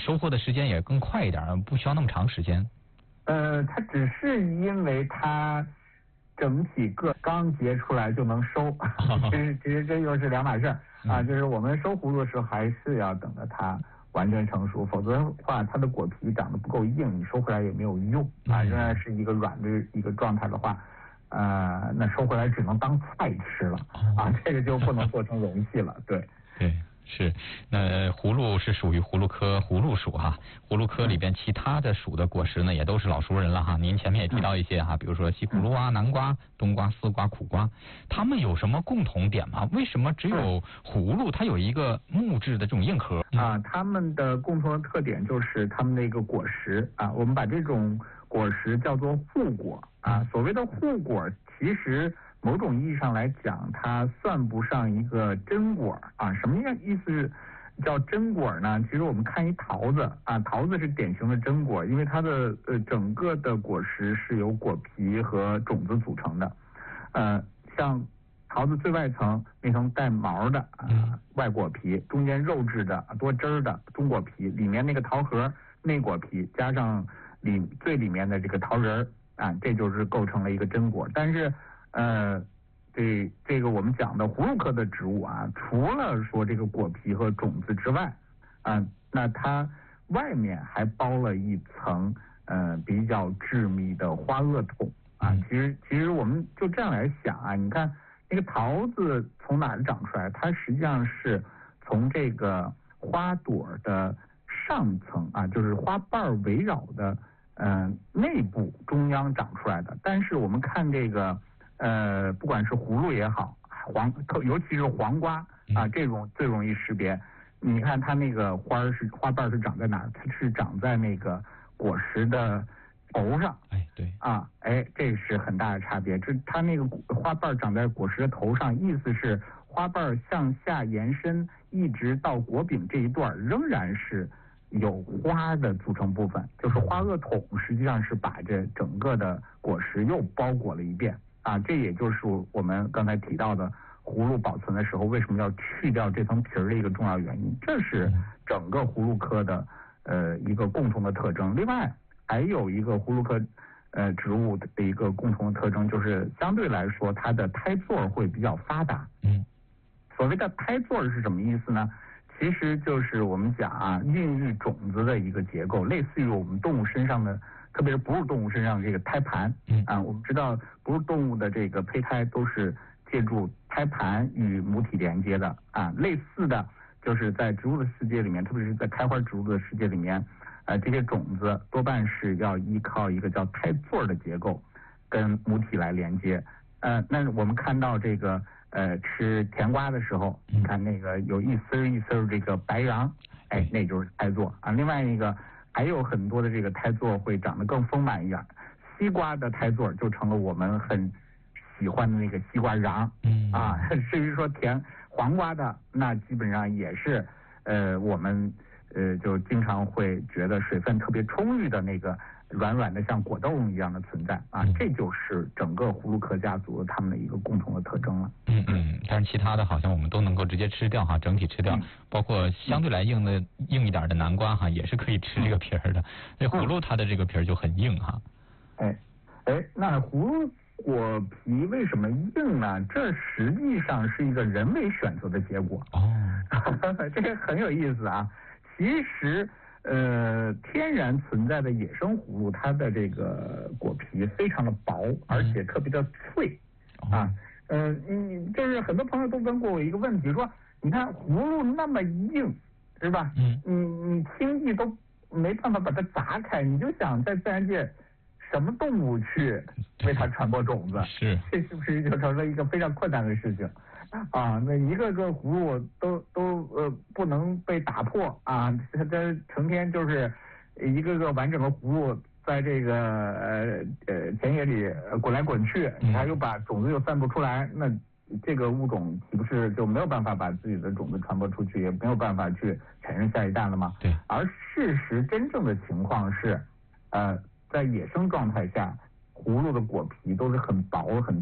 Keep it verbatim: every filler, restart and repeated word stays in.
收获的时间也更快一点，不需要那么长时间。 呃，它只是因为它整体个刚结出来就能收，其实其实这又是两码事啊。就是我们收葫芦的时候还是要等着它完全成熟，否则的话它的果皮长得不够硬，你收回来也没有用啊。仍然是一个软的一个状态的话，呃，那收回来只能当菜吃了啊，这个就不能做成容器了。对对。是，那葫芦是属于葫芦科葫芦属哈，葫芦科里边其他的属的果实呢，也都是老熟人了哈。您前面也提到一些哈，比如说西葫芦啊、南瓜、冬瓜、丝瓜、苦瓜，它们有什么共同点吗？为什么只有葫芦它有一个木质的这种硬壳啊？它们的共同的特点就是它们的一个果实啊，我们把这种果实叫做护果啊。所谓的护果，其实某种意义上来讲，它算不上一个真果啊。什么样意思叫真果呢？其实我们看一桃子啊，桃子是典型的真果，因为它的呃整个的果实是由果皮和种子组成的。呃，像桃子最外层那层带毛的啊外果皮，中间肉质的多汁儿的中果皮，里面那个桃核内果皮，加上里最里面的这个桃仁儿啊，这就是构成了一个真果。但是呃，这这个我们讲的葫芦科的植物啊，除了说这个果皮和种子之外，啊，那它外面还包了一层呃比较致密的花萼筒啊。其实其实我们就这样来想啊，你看那个桃子从哪儿长出来？它实际上是从这个花朵的上层啊，就是花瓣围绕的嗯、呃、内部中央长出来的。但是我们看这个。呃，不管是葫芦也好，黄，尤其是黄瓜啊，这种最容易识别。你看它那个花是花瓣是长在哪儿？它是长在那个果实的头上。 哎，对。 啊，哎，这是很大的差别。这它那个花瓣长在果实的头上，意思是花瓣向下延伸，一直到果柄这一段仍然是有花的组成部分，就是花萼筒实际上是把这整个的果实又包裹了一遍。啊，这也就是我们刚才提到的葫芦保存的时候为什么要去掉这层皮儿的一个重要原因。这是整个葫芦科的呃一个共同的特征。另外还有一个葫芦科呃植物的一个共同的特征，就是相对来说它的胎座会比较发达。 嗯， 所谓的胎座是什么意思呢？其实就是我们讲啊，孕育种子的一个结构，类似于我们动物身上的。特别是哺乳动物身上这个胎盘，啊，我们知道哺乳动物的这个胚胎都是借助胎盘与母体连接的啊。类似的就是在植物的世界里面，特别是在开花植物的世界里面，呃，这些种子多半是要依靠一个叫胎座的结构跟母体来连接。呃，那我们看到这个呃吃甜瓜的时候，你看那个有一丝一丝这个白瓤，哎，那就是胎座啊。另外一个。还有很多的这个胎座会长得更丰满一点，西瓜的胎座就成了我们很喜欢的那个西瓜瓤，嗯啊，至于说甜黄瓜的，那基本上也是呃我们呃就经常会觉得水分特别充裕的那个软软的像果冻一样的存在啊，这就是整个葫芦科家族它们的一个共同的特征了。 嗯嗯，但是其他的好像我们都能够直接吃掉哈，整体吃掉，嗯、包括相对来硬的硬一点的南瓜哈，也是可以吃这个皮儿的。那葫芦它的这个皮儿就很硬哈。 哎哎，那葫芦果皮为什么硬呢？这实际上是一个人为选择的结果。 哦， 这个很有意思啊。其实。呃，天然存在的野生葫芦，它的这个果皮非常的薄，而且特别的脆，嗯、啊，呃，你就是很多朋友都问过我一个问题，说你看葫芦那么硬，是吧？嗯，你你轻易都没办法把它砸开，你就想在自然界什么动物去为它传播种子？ 是， 这是不是就成了一个非常困难的事情？啊，那一个个葫芦都都呃不能被打破啊，它这成天就是一个个完整的葫芦在这个呃呃田野里滚来滚去，它又把种子又散布出来，那这个物种岂不是就没有办法把自己的种子传播出去，也没有办法去产生下一代了吗？ 对。 而事实真正的情况是，呃，在野生状态下，葫芦的果皮都是很薄很